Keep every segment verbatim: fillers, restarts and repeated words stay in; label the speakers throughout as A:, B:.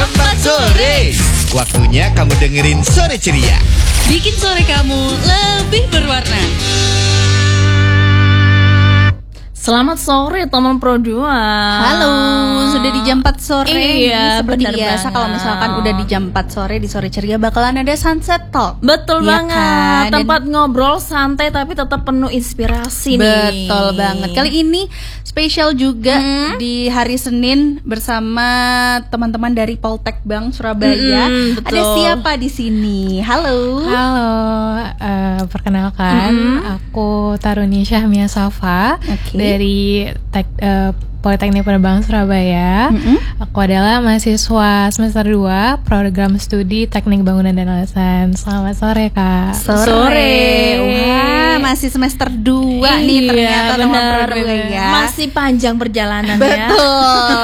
A: Jumat sore. Waktunya kamu dengerin Sore Ceria.
B: Bikin sore kamu lebih berwarna. Selamat sore teman Pro dua.
C: Halo, sudah di jam empat sore.
B: Iya,
C: seperti
B: benar
C: biasa
B: banget.
C: Kalau misalkan udah di jam empat sore di Sore Ceria bakalan ada Sunset Talk.
B: Betul
C: Iya
B: banget.
C: kan? Dan-
B: Tempat ngobrol santai tapi tetap penuh inspirasi nih.
C: Betul banget. Kali ini spesial juga
B: Hmm.
C: di hari Senin bersama teman-teman dari Poltek Bank Surabaya.
B: Mm-mm, betul.
C: Ada siapa di sini? Halo.
D: Halo, eh, perkenalkan
B: Mm-hmm.
D: aku Taruni Syahmia Safa
C: Oke.
D: dari Tek- eh, Politeknik Penerbangan Surabaya.
C: Mm-mm.
D: Aku adalah mahasiswa semester dua program studi Teknik Bangunan dan Alasan. Selamat sore Kak.
C: Sore.
B: Sore.
C: Wah, masih semester dua nih ternyata teman
B: benar,
C: Pro dua
B: benar.
C: ya.
B: Masih panjang perjalanan ya.
C: Betul.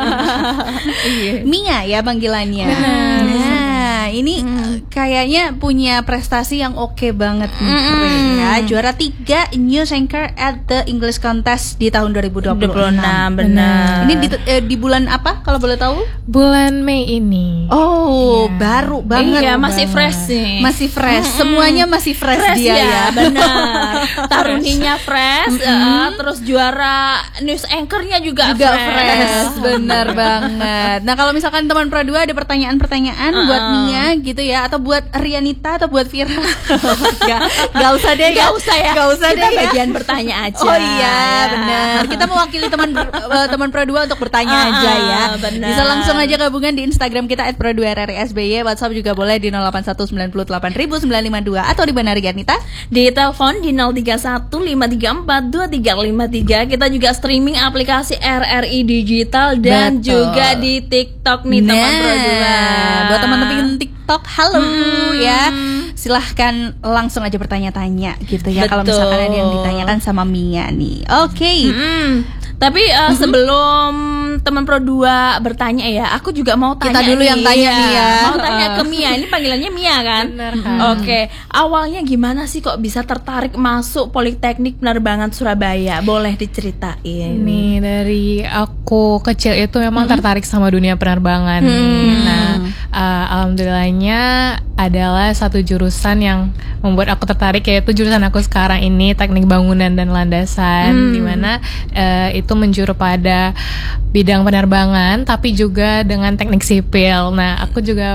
B: Iya.
C: Mia ya panggilannya.
B: Benar.
C: Nah, ini eh, kayaknya punya prestasi yang oke banget nih,
B: Mm-mm.
C: Pre, ya. Juara tiga News Anchor at the English Contest di tahun dua ribu dua puluh enam.
B: benar.
C: Ini di, eh, di bulan apa kalau boleh tahu?
D: Bulan Mei ini.
C: Oh,
D: Iya.
C: baru banget.
B: Iya, masih
C: Banget.
B: fresh nih.
C: Masih fresh.
B: Mm-mm.
C: Semuanya masih fresh,
B: Fresh
C: dia
B: ya,
C: ya.
B: benar. Taruninya fresh, eh, terus juara news anchornya juga,
C: Juga
B: fresh.
C: fresh, benar banget. Nah, kalau misalkan teman Pro dua ada pertanyaan-pertanyaan
B: Uh-uh.
C: buat Mia gitu ya, atau buat Rianita atau buat Vira, gak, gak usah deh,
B: Gak usah ya.
C: gak usah
B: Kita
C: deh ya.
B: bagian bertanya aja.
C: Oh iya,
B: Ya.
C: benar. Kita mewakili teman eh, teman Pro dua untuk bertanya
B: Uh-uh,
C: aja ya.
B: benar.
C: Bisa langsung aja gabungan di Instagram kita at pro dua r r s b y. WhatsApp juga boleh di nol delapan satu sembilan delapan sembilan lima dua atau di mana Rianita?
B: Di telepon di nol tiga satu lima tiga empat dua tiga lima tiga. Kita juga streaming aplikasi R R I Digital dan
C: Betul.
B: juga di TikTok nih teman Pro dua.
C: Buat teman-teman TikTok, halo
B: Hmm.
C: ya. Silahkan langsung aja bertanya-tanya gitu ya. Kalau
B: Betul.
C: misalkan ada yang ditanyakan sama Mia nih. Oke.
B: Mm-mm. Tapi uh, sebelum teman Pro dua bertanya ya, aku juga mau tanya
C: Kita dulu
B: nih,
C: yang tanya
B: ya.
C: nih ya.
B: Mau tanya ke Mia, ini panggilannya Mia kan?
D: Benar, Kak.
B: Oke, awalnya gimana sih kok bisa tertarik masuk Politeknik Penerbangan Surabaya? Boleh diceritain?
D: Ini dari aku kecil itu memang tertarik sama dunia penerbangan.
B: Hmm.
D: Nah, uh, alhamdulillahnya adalah satu jurusan yang membuat aku tertarik, yaitu jurusan aku sekarang ini Teknik Bangunan dan Landasan,
B: Hmm.
D: di mana uh, itu menjuru pada bidang penerbangan, tapi juga dengan teknik sipil. Nah, aku juga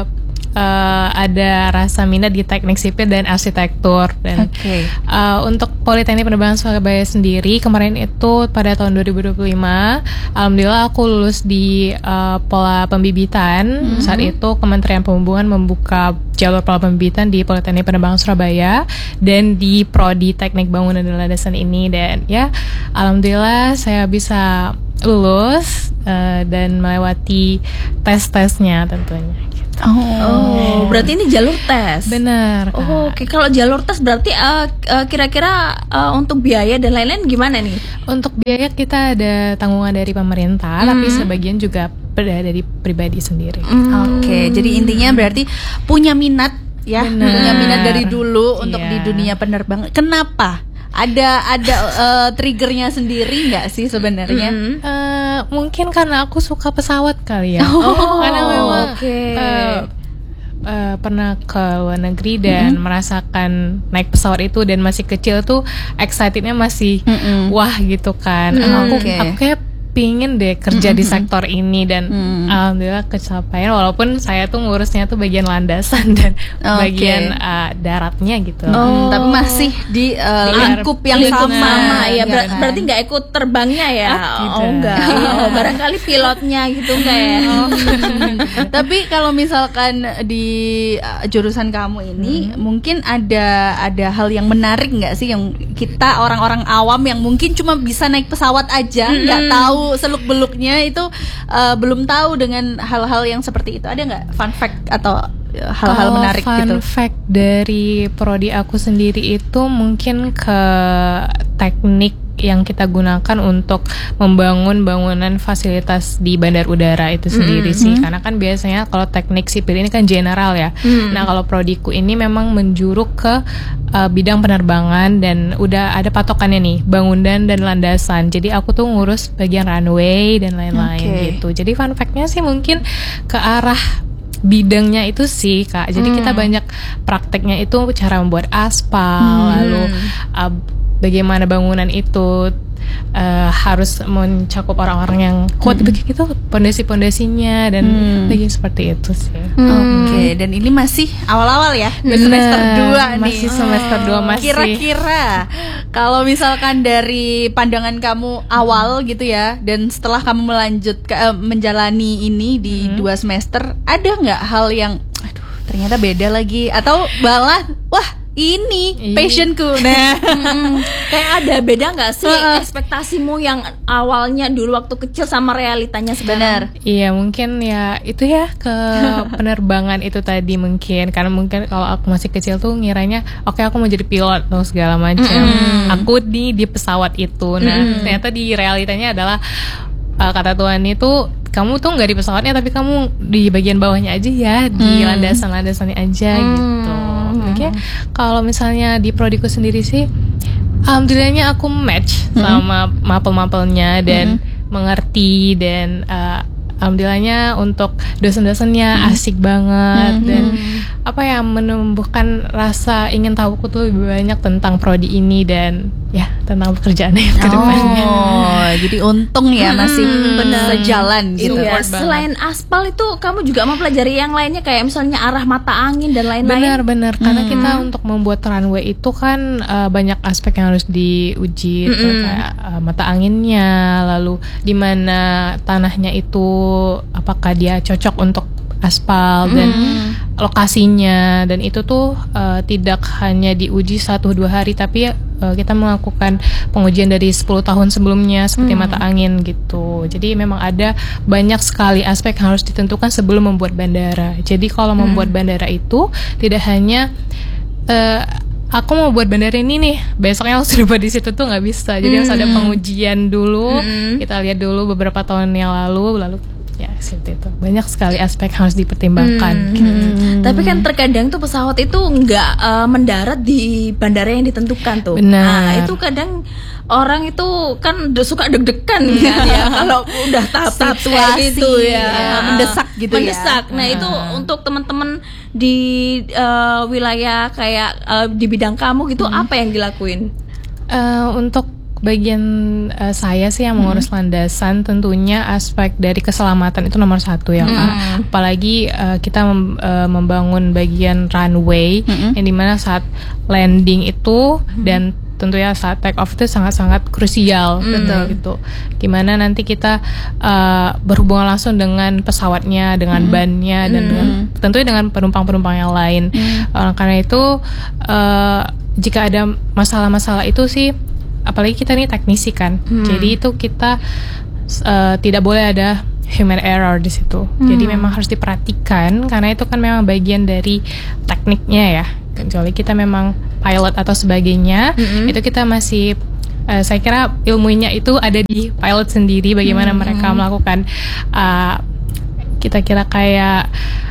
D: uh, ada rasa minat di teknik sipil dan arsitektur. Dan
C: Oke.
D: Uh, untuk Politeknik Penerbangan Surabaya sendiri kemarin itu pada tahun dua ribu dua puluh lima, alhamdulillah aku lulus di uh, pola pembibitan. Saat itu Kementerian Perhubungan membuka jalur pola pembibitan di Politeknik Penerbangan Surabaya dan di Prodi Teknik Bangunan dan Landasan ini, dan ya alhamdulillah saya bisa lulus uh, dan melewati tes-tesnya tentunya.
B: Oh, berarti ini jalur tes.
D: Benar. Kak.
B: Oh, oke. Kalau jalur tes berarti uh, uh, kira-kira uh, untuk biaya dan lain-lain gimana nih?
D: Untuk biaya kita ada tanggungan dari pemerintah,
B: Hmm.
D: tapi sebagian juga ber- dari pribadi sendiri.
C: Oke, jadi intinya berarti punya minat ya,
D: Benar.
C: punya minat dari dulu untuk
D: Iya.
C: di dunia penerbangan. Kenapa? Ada ada eh, triggernya sendiri nggak sih sebenarnya?
B: Mm.
D: Eh, mungkin karena aku suka pesawat kali ya.
B: Oh,
D: karena memang
B: oke.
D: eh, eh, pernah ke luar negeri dan merasakan naik pesawat itu, dan masih kecil tuh excitednya masih
C: Mm-mm.
D: wah gitu kan.
C: Mm,
D: aku
C: oke.
D: aku kayak pingin deh kerja di sektor ini, dan
C: Mm.
D: alhamdulillah kecapaian, walaupun saya tuh ngurusnya tuh bagian landasan dan
C: Oke.
D: bagian eh, daratnya gitu.
C: Hmm, tapi masih di eh, lingkup yang
B: Lingkup
C: sama,
B: sama ya, ber-
C: kan?
B: berarti nggak ikut terbangnya ya?
D: Tidak.
B: Oh enggak, oh, barangkali pilotnya gitu enggak ya?
C: Tapi kalau misalkan di uh, jurusan kamu ini mungkin ada ada hal yang menarik nggak sih yang kita orang-orang awam yang mungkin cuma bisa naik pesawat aja nggak tahu seluk beluknya itu uh, belum tahu dengan hal-hal yang seperti itu, ada nggak fun fact atau uh, hal-hal
D: Kalau
C: menarik
D: fun
C: gitu?
D: fact dari prodi aku sendiri itu mungkin ke teknik yang kita gunakan untuk membangun bangunan fasilitas di bandar udara itu sendiri mm-hmm. sih. Karena kan biasanya kalau teknik sipil ini kan general ya. Mm. Nah kalau prodiku ini memang menjuruk ke uh, bidang penerbangan dan udah ada patokannya nih, bangunan dan landasan. Jadi aku tuh ngurus bagian runway dan lain-lain okay. gitu. Jadi fun fact-nya sih mungkin ke arah bidangnya itu sih Kak. Jadi hmm. kita banyak prakteknya itu cara membuat aspal, hmm. lalu uh, bagaimana bangunan itu uh, harus mencakup orang-orang yang kuat hmm. begitu, pondasi-pondasinya dan hmm. lagi seperti itu sih.
C: Hmm. Oke, okay. Dan ini masih awal-awal ya,
D: Bener,
C: semester dua nih.
D: Masih semester dua masih.
C: Kira-kira kalau misalkan dari pandangan kamu awal gitu ya, dan setelah kamu melanjut ke, uh, menjalani ini di hmm. dua semester, ada nggak hal yang, aduh ternyata beda lagi, atau malah wah ini passionku. Nah,
B: hmm, kayak ada beda nggak sih uh, ekspektasimu yang awalnya dulu waktu kecil sama realitanya sebenarnya?
D: Iya mungkin ya itu ya ke penerbangan itu tadi mungkin karena mungkin kalau aku masih kecil tuh ngiranya oke okay, aku mau jadi pilot atau segala macam. Mm-hmm. Aku di di pesawat itu. Nah mm-hmm. ternyata di realitanya adalah uh, kata Tuhan itu kamu tuh nggak di pesawatnya tapi kamu di bagian bawahnya aja ya, di mm. landasan-landasannya aja mm. gitu. Oke, okay. Kalau misalnya di prodiku sendiri sih, alhamdulillahnya aku match mm-hmm. sama mapel-mapelnya dan mm-hmm. mengerti dan uh, alhamdulillahnya untuk dosen-dosennya mm-hmm. asik banget mm-hmm. dan apa ya menumbuhkan rasa ingin tahuku tuh lebih banyak tentang prodi ini dan ya tentang pekerjaannya ke depannya.
C: Oh, jadi untung ya masih hmm, benar sejalan gitu.
B: Iya, selain aspal itu kamu juga mempelajari yang lainnya kayak misalnya arah mata angin dan lain-lain.
D: Benar-benar hmm. karena kita untuk membuat runway itu kan uh, banyak aspek yang harus diuji hmm. kayak uh, mata anginnya, lalu di mana tanahnya itu apakah dia cocok untuk aspal dan mm. lokasinya dan itu tuh uh, tidak hanya diuji satu dua hari tapi uh, kita melakukan pengujian dari sepuluh tahun sebelumnya seperti mm. mata angin gitu. Jadi memang ada banyak sekali aspek yang harus ditentukan sebelum membuat bandara. Jadi kalau mm. membuat bandara itu tidak hanya uh, aku mau buat bandara ini nih, besoknya langsung dibuat di situ tuh nggak bisa. Jadi mm. harus ada pengujian dulu. Mm. Kita lihat dulu beberapa tahun yang lalu, lalu ya seperti itu. Banyak sekali aspek harus dipertimbangkan.
B: Hmm, gitu. hmm. Tapi kan terkadang tuh pesawat itu nggak uh, mendarat di bandara yang ditentukan tuh.
D: Benar.
B: Nah itu kadang orang itu kan suka deg-degan kan ya kalau udah tahap-tahap kayak gitu ya,
C: ya mendesak gitu
B: mendesak.
C: ya.
B: Nah itu hmm. untuk teman-teman di uh, wilayah kayak uh, di bidang kamu gitu hmm. apa yang dilakuin?
D: Uh, untuk bagian uh, saya sih yang mengurus mm-hmm. landasan tentunya aspek dari keselamatan itu nomor satu ya Kak. Mm-hmm. Apalagi uh, kita mem- uh, membangun bagian runway mm-hmm. yang dimana saat landing itu mm-hmm. dan tentunya saat take off itu sangat-sangat krusial mm-hmm. gitu. Gimana nanti kita uh, berhubungan langsung dengan pesawatnya, dengan mm-hmm. bannya dan mm-hmm. dengan tentunya dengan penumpang-penumpang yang lain. Mm-hmm. Uh, karena itu uh, jika ada masalah-masalah itu sih apalagi kita ini teknisi kan, hmm. jadi itu kita uh, tidak boleh ada human error di situ. Hmm. Jadi memang harus diperhatikan karena itu kan memang bagian dari tekniknya ya. Kecuali kita memang pilot atau sebagainya, hmm. itu kita masih uh, saya kira ilmunya itu ada di pilot sendiri. Bagaimana hmm. mereka melakukan uh, kita kira kayak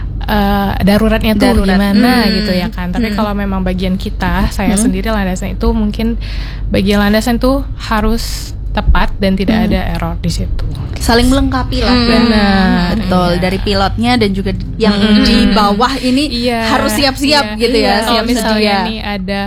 D: Uh, daruratnya tuh Darurat. gimana hmm. gitu ya kan. Tapi hmm. kalau memang bagian kita, saya hmm. sendiri landasan itu mungkin bagian landasan tuh harus tepat dan tidak hmm. ada error di situ.
C: Saling melengkapi lah.
D: Hmm. Benar.
C: Betul, iya. Dari pilotnya dan juga yang hmm. di bawah ini iya. harus siap-siap iya. gitu
D: iya.
C: ya.
D: Kalau misalnya nih ada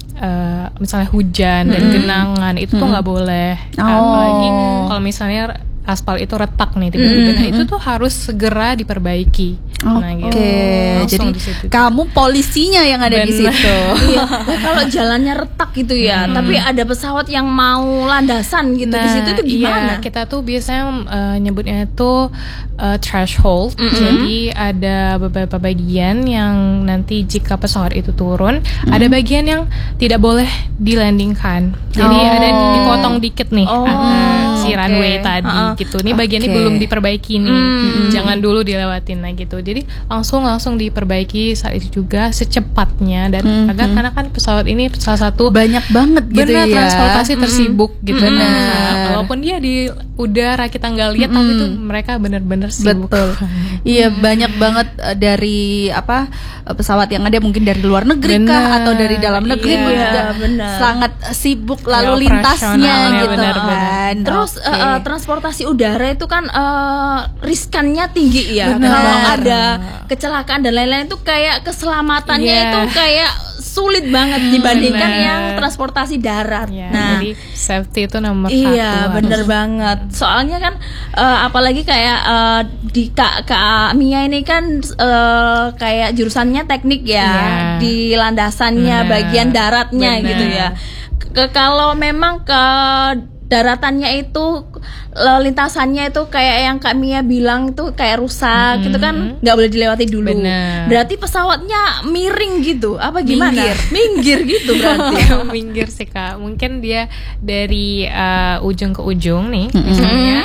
D: uh, misalnya hujan hmm. dan genangan itu hmm. tuh nggak boleh.
C: Oh.
D: Apalagi kalau misalnya aspal itu retak nih tiba-tiba, mm-hmm. nah itu tuh harus segera diperbaiki.
C: Oke,
D: nah, gitu.
C: Jadi kamu polisinya yang ada Bener. di situ.
B: Iya. Nah, kalau jalannya retak gitu ya, hmm. tapi ada pesawat yang mau landasan gitu
D: nah,
B: di situ itu gimana?
D: Iya, kita tuh biasanya uh, nyebutnya itu uh, threshold. Mm-hmm. Jadi ada beberapa bagian yang nanti jika pesawat itu turun, mm-hmm. ada bagian yang tidak boleh dilandingkan. Jadi oh. ada dipotong dikit nih oh. uh, si runway okay. tadi. Uh-uh. Gitu, ini bagian okay. ini belum diperbaiki nih, mm-hmm. jangan dulu dilewatin, nah gitu. Jadi langsung langsung diperbaiki saat itu juga secepatnya dan
C: Mm-hmm.
D: agar karena kan pesawat ini salah satu
C: banyak banget gitu
D: benar
C: ya.
D: transportasi tersibuk gitu.
C: Benar.
D: Nah, walaupun dia di udara kita nggak lihat, tapi tuh mereka benar-benar sibuk.
C: Betul. Iya, banyak banget uh, dari apa uh, pesawat yang ada mungkin dari luar negeri kah
D: Benar,
C: atau dari dalam negeri
D: iya,
C: pun juga
B: benar.
C: sangat sibuk
D: Ya,
C: lalu lintasnya
D: operasionalnya,
C: gitu
D: benar-benar.
C: kan.
B: Terus
C: Oke.
B: uh, uh, transportasi udara itu kan uh, riskannya tinggi ya.
C: Benar.
B: Kalau ada kecelakaan dan lain-lain itu kayak keselamatannya
D: Iya.
B: itu kayak sulit banget dibandingkan
D: benar.
B: yang transportasi darat.
D: Ya,
B: nah,
D: jadi safety itu nomor satu.
B: iya bener banget. Soalnya kan uh, apalagi kayak uh, di Kak Kak Mia ini kan uh, kayak jurusannya teknik ya,
D: Iya.
B: di landasannya
D: Bener.
B: bagian daratnya
D: Bener.
B: gitu ya. Ke kalau memang ke daratannya itu lalu lintasannya itu kayak yang Kak Mia bilang itu kayak rusak gitu kan, nggak boleh dilewati dulu.
D: Bener.
B: Berarti pesawatnya miring gitu, apa gimana?
C: Minggir.
B: Minggir gitu berarti.
D: Minggir sih Kak. Mungkin dia dari uh, ujung ke ujung nih, misalnya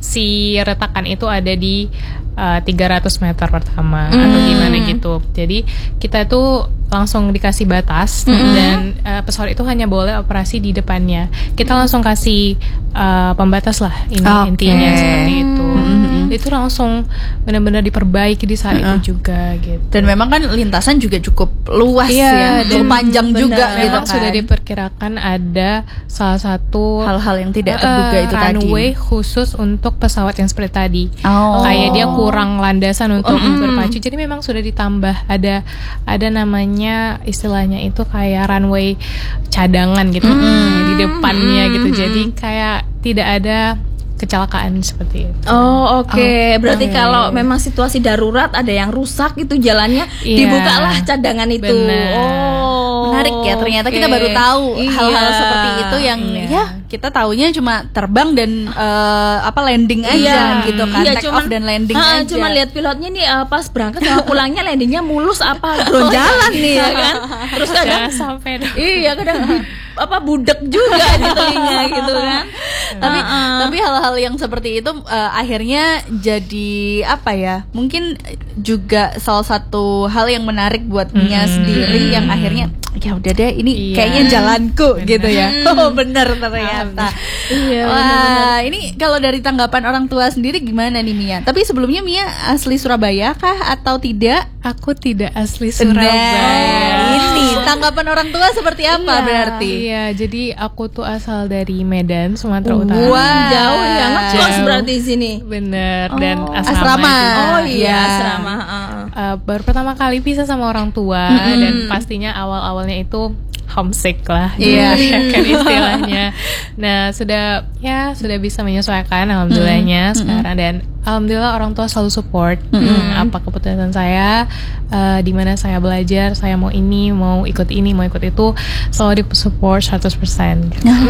D: si retakan itu ada di uh, tiga ratus meter pertama atau gimana gitu. Jadi kita tuh langsung dikasih batas dan uh, pesawat itu hanya boleh operasi di depannya. Kita langsung kasih uh, pembatas lah ini
C: Oke.
D: intinya seperti itu. Itu langsung benar-benar diperbaiki di saat itu juga gitu.
C: Dan memang kan lintasan juga cukup luas ya,
D: Iya,
C: cukup
D: dan
C: panjang
B: benar.
C: juga gitu
D: Memang
C: kan.
D: sudah diperkirakan ada salah satu
C: hal-hal yang tidak
D: eh,
C: terduga itu tadi.
D: runway khusus untuk pesawat yang seperti tadi.
C: Oh.
D: Kayak dia kurang landasan untuk berpacu. Jadi memang sudah ditambah ada ada namanya istilahnya itu kayak runway cadangan gitu di depannya gitu. Jadi kayak tidak ada kecelakaan seperti itu.
B: Oh oke,
D: Oh,
B: berarti
D: oke.
B: kalau memang situasi darurat ada yang rusak itu jalannya
D: Iya.
B: dibukalah cadangan itu.
D: Benar.
B: Oh
C: Menarik ya, ternyata
B: oke.
C: kita baru tahu
B: Iya.
C: hal-hal seperti itu yang
D: Iya.
C: ya kita taunya cuma terbang dan eh, apa landing aja
B: Iya.
C: gitu kan,
B: Iya,
C: take
B: cuman,
C: off dan landing
B: ah,
C: aja.
B: Cuma lihat pilotnya nih eh, pas berangkat sama pulangnya landingnya mulus apa jalan nih ya kan. Terus kadang
D: Jangan sampai dong.
B: iya kadang di- apa budek juga di telinga gitu kan.
C: tapi
B: Ah, ah.
C: tapi hal-hal yang seperti itu eh, akhirnya jadi apa ya, mungkin juga salah satu hal yang menarik buat Mia sendiri yang akhirnya ya udah deh ini
D: Iya.
C: kayaknya jalanku
D: Benar.
C: gitu ya. Oh benar ternyata.
B: Iya,
C: Wah, ini kalau dari tanggapan orang tua sendiri gimana nih Mia? Tapi sebelumnya Mia asli Surabaya kah atau tidak?
D: Aku tidak asli
C: Nah,
D: Surabaya.
C: ini tanggapan orang tua seperti apa
B: Iya.
C: berarti?
D: Iya, jadi aku tuh asal dari Medan, Sumatera Utara.
C: Wah,
B: jauh ya ngekos
D: Jauh.
B: berarti di sini.
D: Bener, dan
B: Oh.
D: asrama,
C: Asrama.
D: juga.
B: Oh iya,
C: Iya.
B: asrama. ah.
D: Uh, baru pertama kali pisah sama orang tua dan pastinya awal-awalnya itu homesick lah,
C: Iya.
D: gitu kan istilahnya. Nah sudah ya sudah bisa menyesuaikan alhamdulillahnya sekarang dan alhamdulillah orang tua selalu support hmm, apa keputusan saya, uh, di mana saya belajar, saya mau ini, mau ikut ini, mau ikut itu, selalu disupport seratus persen.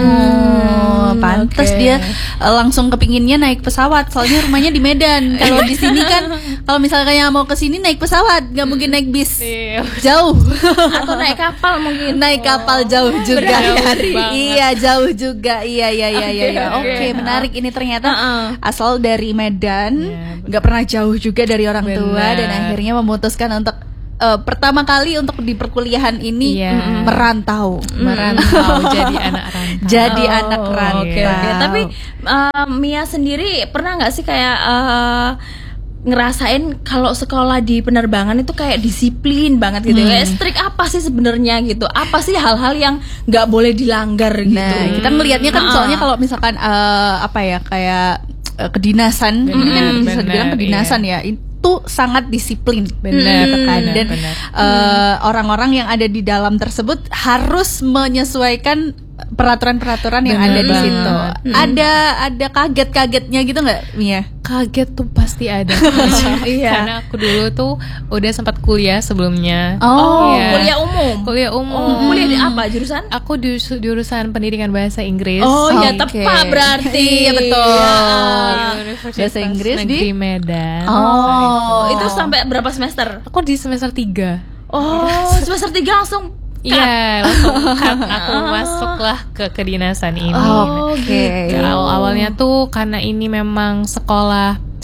C: Oh, pantes
B: oke.
C: dia eh, langsung kepinginnya naik pesawat. Soalnya rumahnya di Medan. Kalau di sini kan, kalau misalnya mau ke sini naik pesawat, nggak mungkin naik bis.
D: Iya.
C: Jauh.
B: Atau naik kapal mungkin.
C: Naik kapal jauh juga.
D: Jauh banget.
C: Iya, jauh juga. Iya, iya, iya, iya. iya.
B: Oke,
C: Oke,
B: oke.
C: menarik ini ternyata
B: Heeh.
C: asal dari Medan,
D: Iya,
C: nggak pernah jauh juga dari orang tua
D: Benar.
C: dan akhirnya memutuskan untuk eh, pertama kali untuk di perkuliahan ini
D: Iya.
C: mm, merantau.
D: Merantau jadi anak rantau.
C: Jadi
B: Oh,
C: anak rantau.
B: Oke oke. Tapi uh, Mia sendiri pernah nggak sih kayak uh, ngerasain kalau sekolah di penerbangan itu kayak disiplin banget gitu, kayak strict apa sih sebenarnya gitu? Apa sih hal-hal yang nggak boleh dilanggar gitu?
C: Nah, kita ngelihatnya kan
B: Ah.
C: soalnya kalau misalkan eh, apa ya kayak eh, kedinasan,
D: Benar,
C: ini kan bisa
D: benar,
C: dibilang kedinasan ya, itu sangat disiplin.
D: Benar,
C: gitu kan.
D: benar,
C: Dan
D: benar.
C: eh, orang-orang yang ada di dalam tersebut harus menyesuaikan peraturan-peraturan yang
D: Benar
C: ada di
D: banget.
C: situ. Ada ada kaget-kagetnya gitu nggak, Mia?
D: Kaget tuh pasti ada.
B: Iya.
D: Karena aku dulu tuh udah sempat kuliah sebelumnya.
B: Oh,
D: Iya.
B: kuliah umum.
D: Kuliah umum.
B: Oh, kuliah di apa jurusan?
D: Aku di ju- jurusan pendidikan bahasa Inggris.
B: Oh, ya
C: Oke.
B: tepat berarti.
C: Iya, betul.
B: Ya.
D: Universitas
C: Bahasa Inggris di-
D: Negeri Medan.
B: Oh, itu sampai berapa semester?
D: Aku di semester tiga.
B: Oh, semester tiga langsung.
D: Iya, langsung cut. Aku masuklah ke kedinasan ini.
B: Oh,
C: Oke.
B: gitu.
D: Awal awalnya tuh karena ini memang sekolah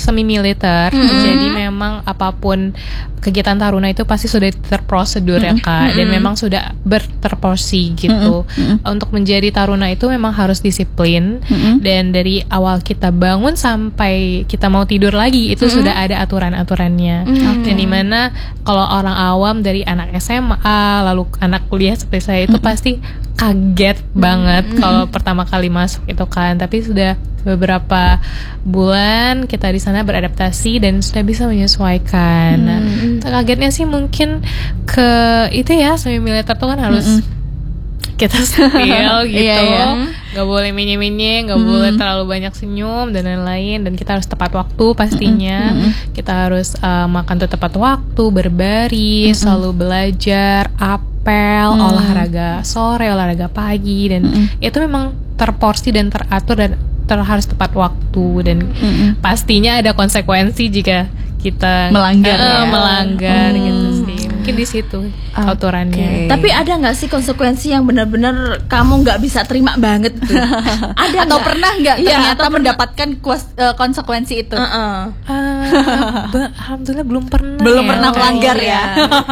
D: semi militer, mm-hmm. jadi memang apapun kegiatan taruna itu pasti sudah terprosedur ya Kak, dan memang sudah berterporsi gitu. Mm-hmm. Untuk menjadi taruna itu memang harus disiplin, mm-hmm. dan dari awal kita bangun sampai kita mau tidur lagi itu mm-hmm. sudah ada aturan-aturannya. Mm-hmm. Dan dimana kalau orang awam dari anak S M A lalu anak kuliah seperti saya itu mm-hmm. pasti kaget banget mm-hmm. kalau pertama kali masuk itu kan, tapi sudah beberapa bulan kita di sana beradaptasi dan sudah bisa menyesuaikan. Nah, mm-hmm. kagetnya sih mungkin ke itu ya, semi militer tuh kan harus mm-hmm. kita spill gitu,
C: iya, iya.
D: nggak boleh menye-menye, nggak mm-hmm. boleh terlalu banyak senyum dan lain-lain, dan kita harus tepat waktu pastinya. Mm-hmm. Kita harus uh, makan tuh tepat waktu, berbaris, mm-hmm. selalu belajar, apel, mm-hmm. olahraga sore, olahraga pagi, dan mm-hmm. itu memang terporsi dan teratur dan ter harus tepat waktu, dan mm-hmm. pastinya ada konsekuensi jika kita
C: melanggar,
D: uh,
C: ya.
D: melanggar
C: mm.
D: gitu sih. Mungkin di situ okay. aturannya.
B: Tapi ada nggak sih konsekuensi yang benar-benar kamu nggak bisa terima banget tuh? Ada
C: atau
B: gak?
C: pernah nggak
B: ya,
C: ternyata mendapatkan kuas, uh, konsekuensi itu?
B: Uh-uh.
D: Uh, ba- Alhamdulillah belum pernah.
C: Belum
D: ya,
C: pernah melanggar ya.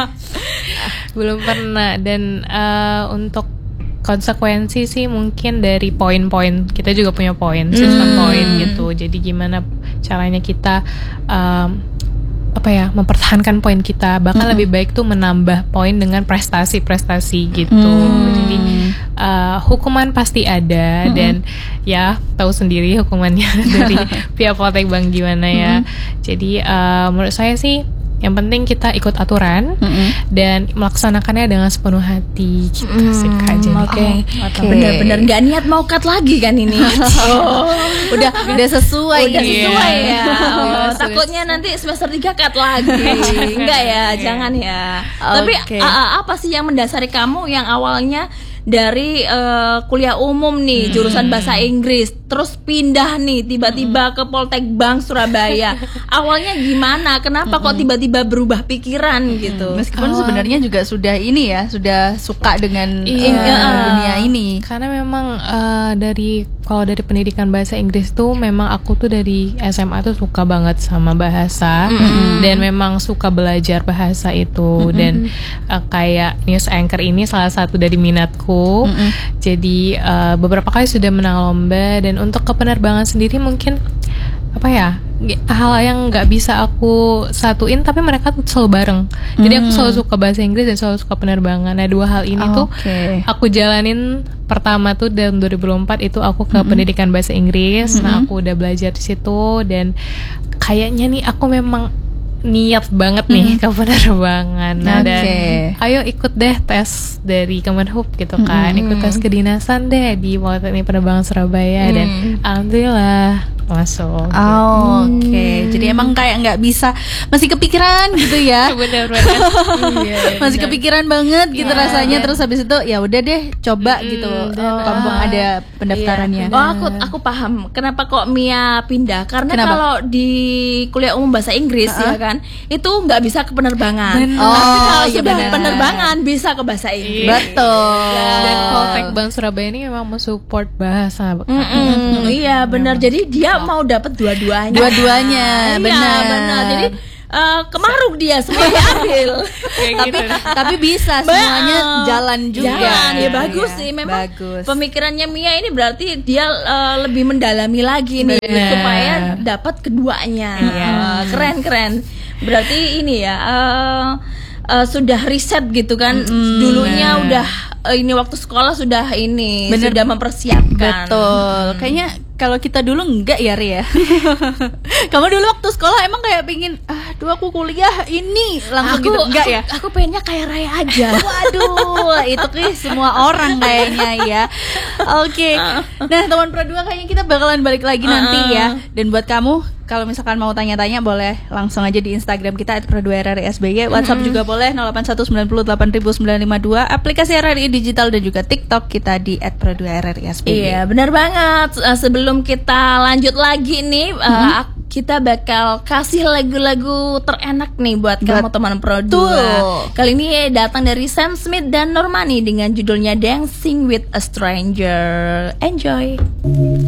D: Belum pernah, dan uh, untuk konsekuensi sih mungkin dari poin-poin, kita juga punya poin, sistem hmm. poin gitu. Jadi gimana caranya kita um, apa ya, mempertahankan poin kita, bahkan hmm. lebih baik tuh menambah poin dengan prestasi-prestasi gitu. Hmm. Jadi uh, hukuman pasti ada, hmm. dan ya tahu sendiri hukumannya dari pihak Poltek Bang gimana ya. Hmm. Jadi uh, menurut saya sih yang penting kita ikut aturan mm-hmm. dan melaksanakannya dengan sepenuh hati gitu mm-hmm. sih Kak. Jadi
B: okay. okay. benar-benar nggak niat mau cut lagi kan ini. oh.
C: udah udah sesuai
B: udah sesuai
D: yeah.
B: ya. Oh, takutnya nanti semester tiga cut lagi. Enggak ya, jangan ya. Okay. Tapi a- apa sih yang mendasari kamu yang awalnya dari uh, kuliah umum nih, hmm. jurusan bahasa Inggris, terus pindah nih tiba-tiba ke Poltek Bang Surabaya. Awalnya gimana? Kenapa hmm. kok tiba-tiba berubah pikiran hmm. gitu?
C: Meskipun
D: Awal.
C: sebenarnya juga sudah ini ya, sudah suka dengan
D: iya.
C: uh, dunia ini.
D: Karena memang uh, dari kalau dari pendidikan bahasa Inggris tuh memang aku tuh dari S M A tuh suka banget sama bahasa mm-hmm. dan memang suka belajar bahasa itu mm-hmm. dan uh, kayak news anchor ini salah satu dari minatku. Mm-hmm. Jadi uh, beberapa kali sudah menang lomba, dan untuk kepenerbangan sendiri mungkin apa ya, hal yang nggak bisa aku satuin tapi mereka tuh selalu bareng. Jadi aku selalu suka bahasa Inggris dan selalu suka penerbangan. Nah, dua hal ini oh, tuh okay. aku jalanin. Pertama tuh dalam dua ribu empat itu aku ke mm-hmm. pendidikan bahasa Inggris. Mm-hmm. Nah, aku udah belajar di situ, dan kayaknya nih aku memang niat banget nih mm. ke penerbangan. Nah, okay. dan ayo ikut deh tes dari Kemenhub gitu kan, mm. ikut tes kedinasan deh di Politeknik Penerbangan Surabaya, mm. dan alhamdulillah masuk.
C: Oh, gitu. Oke. Okay. Jadi emang kayak nggak bisa, masih kepikiran gitu ya.
D: Bener-bener. iya,
C: masih
D: bener.
C: kepikiran banget gitu
B: yeah,
C: rasanya.
B: yeah.
C: Terus habis itu ya udah deh coba mm, gitu. Oh, kampung ada pendaftarannya.
B: Iya. Oh, aku aku paham. Kenapa kok Mia pindah? Karena
C: Kenapa?
B: kalau di kuliah umum bahasa Inggris uh-huh. ya kan, itu nggak bisa ke penerbangan.
C: Oh,
B: tapi kalau
C: iya
B: sudah
C: bener.
B: penerbangan bisa ke bahasa Inggris.
C: Betul.
D: Dan Poltek Bang Surabaya ini memang mensupport bahasa.
B: Mm-mm, iya benar. Jadi dia mau dapat dua-duanya.
C: Dua-duanya, benar.
B: Iya, benar. Jadi uh, kemaruk dia semua diambil.
C: tapi
D: gitu.
C: tapi bisa semuanya jalan juga.
B: Jalan, ya,
C: ya
B: bagus
C: ya,
B: sih. Memang
C: bagus.
B: pemikirannya Mia ini berarti dia uh, lebih mendalami lagi nih
D: Bener.
B: supaya dapat keduanya.
D: Iya.
B: Uh, keren-keren. Berarti ini ya uh, uh, sudah riset gitu kan. Mm, Dulunya nah. udah uh, ini waktu sekolah sudah ini Bener. sudah mempersiapkan.
C: Betul. Hmm. Kayaknya kalau kita dulu enggak ya, Ria. Kamu dulu waktu sekolah emang kayak pingin, aduh aku kuliah ini langsung
B: aku,
C: gitu enggak
B: aku,
C: ya?
B: Aku pengennya kayak Raya aja.
C: Waduh, itu tuh semua orang kayaknya ya. Oke. Okay. Nah, teman Pro dua kayaknya kita bakalan balik lagi uh-uh. nanti ya. Dan buat kamu kalau misalkan mau tanya-tanya boleh langsung aja di Instagram kita et pro dua r r i s b y, WhatsApp mm-hmm. juga boleh nol delapan satu sembilan nol delapan sembilan lima dua, aplikasi R R I Digital dan juga TikTok kita di et pro dua r r i s b y.
B: Iya, benar banget. Uh, sebelum kita lanjut lagi nih, mm-hmm. uh, kita bakal kasih lagu-lagu terenak nih buat kamu teman Pro dua. Kali ini datang dari Sam Smith dan Normani dengan judulnya Dancing with a Stranger. Enjoy.